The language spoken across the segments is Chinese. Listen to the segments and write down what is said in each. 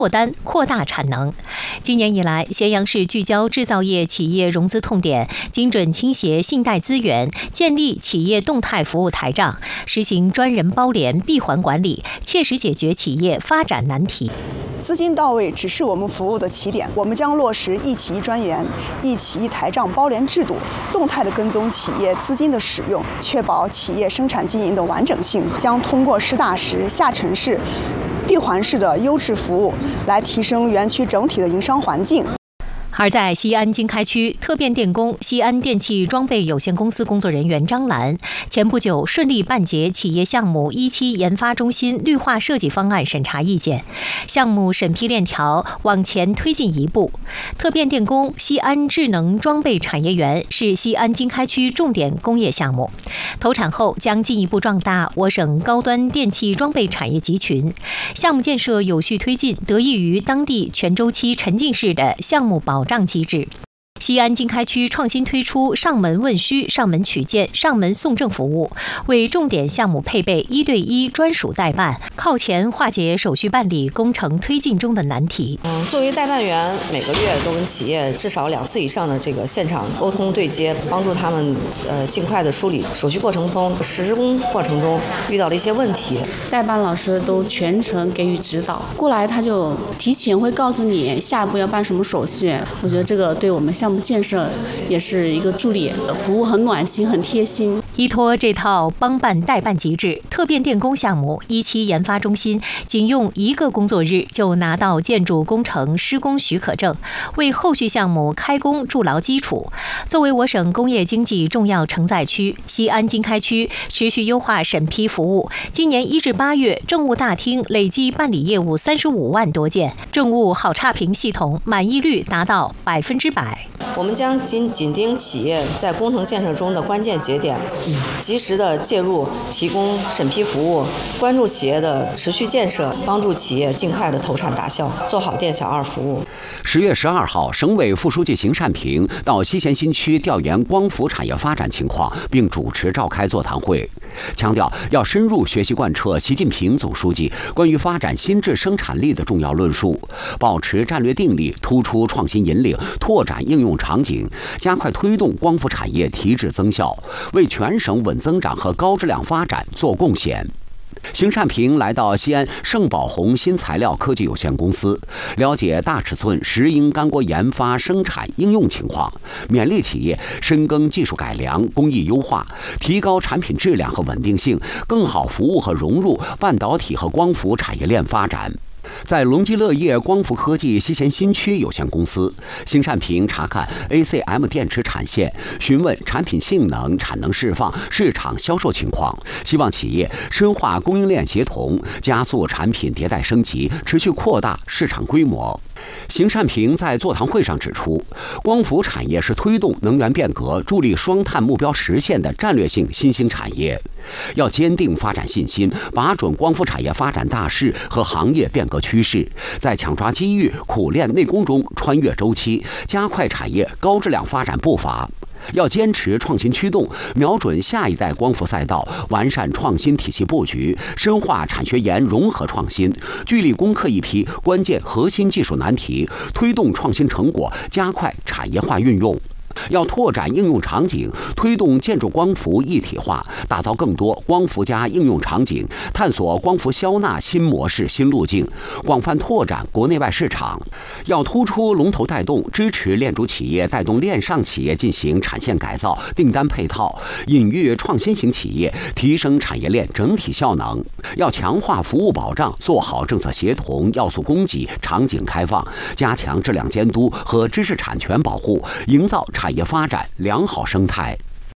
扩单扩大产能。今年以来，咸阳市聚焦制造业企业融资痛点，精准倾斜信贷资源，建立企业动态服务台账，实行专人包联闭环管理，切实解决企业发展难题。 资金到位只是我们服务的起点，我们将落实一企一专员、一企一台账包联制度，动态地跟踪企业资金的使用，确保企业生产经营的完整性。将通过实打实下沉式、闭环式的优质服务，来提升园区整体的营商环境。 而在西安经开区特变电工西安电气装备有限公司工作人员张兰，前不久顺利办结企业项目1期研发中心绿化设计方案审查意见，项目审批链条往前推进一步。特变电工西安智能装备产业园是西安经开区重点工业项目，投产后将进一步壮大我省高端电气装备产业集群。项目建设有序推进，得益于当地全周期沉浸式的项目保障机制。西安经开区创新推出上门问需、上门取件、上门送证服务，为重点项目配备1对1专属代办，靠前化解手续办理工程推进中的难题。 作为代办员，每个月都跟企业至少2次以上的这个现场沟通对接，帮助他们尽快的梳理手续过程中、施工过程中遇到的一些问题。 代办老师都全程给予指导，过来他就提前会告诉你下一步要办什么手续。我觉得这个对我们项目建设也是一个助力，服务很暖心、很贴心。 依托这套帮办代办机制，特变电工项目1期研发中心仅用1个工作日就拿到建筑工程施工许可证，为后续项目开工筑牢基础。作为我省工业经济重要承载区，西安经开区持续优化审批服务。今年1至8月，政务大厅累计办理业务35万多件，政务好差评系统满意率达到100%。 我们将紧盯企业在工程建设中的关键节点，及时的介入，提供审批服务，关注企业的持续建设，帮助企业尽快的投产达效，做好店小二服务。 10月12号，省委副书记邢善平到西咸新区调研光伏产业发展情况，并主持召开座谈会，强调要深入学习贯彻习近平总书记关于发展新质生产力的重要论述，保持战略定力，突出创新引领，拓展应用场景，加快推动光伏产业提质增效，为全省稳增长和高质量发展做贡献。邢善平来到西安盛宝红新材料科技有限公司，了解大尺寸石英干锅研发、生产、应用情况，勉励企业深耕技术改良、工艺优化，提高产品质量和稳定性，更好服务和融入半导体和光伏产业链发展。在隆基乐业光伏科技西咸新区有限公司，邢善平查看 ACM 电池产线，询问产品性能、产能释放、市场销售情况，希望企业深化供应链协同，加速产品迭代升级，持续扩大市场规模。邢善平在座谈会上指出，光伏产业是推动能源变革、助力双碳目标实现的战略性新兴产业，要坚定发展信心，把准光伏产业发展大势和行业变革趋势，在抢抓机遇、苦练内功中穿越周期，加快产业高质量发展步伐。要坚持创新驱动，瞄准下一代光伏赛道，完善创新体系布局，深化产学研融合创新，聚力攻克一批关键核心技术难题，推动创新成果，加快产业化运用。要拓展应用场景，推动建筑光伏一体化，打造更多光伏加应用场景，探索光伏消纳新模式、新路径，广泛拓展国内外市场。要突出龙头带动，支持链主企业带动链上企业进行产线改造、订单配套，引育创新型企业，提升产业链整体效能。要强化服务保障，做好政策协同、要素供给、场景开放，加强质量监督和知识产权保护，营造产业发展良好生态。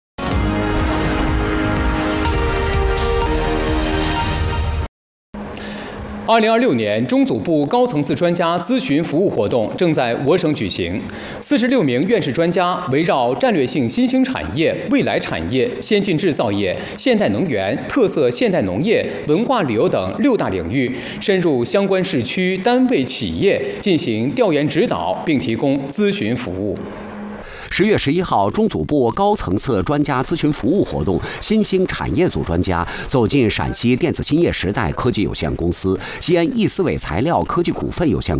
2026年中组部高层次专家咨询服务活动正在我省举行，46名院士专家围绕战略性新兴产业、未来产业、先进制造业、现代能源、特色现代农业、文化旅游等6大领域，深入相关市区、单位、企业进行调研指导，并提供咨询服务。 10月11号，中组部高层次专家咨询服务活动新兴产业组专家走进陕西电子兴业时代科技有限公司、西安易思维材料科技股份有限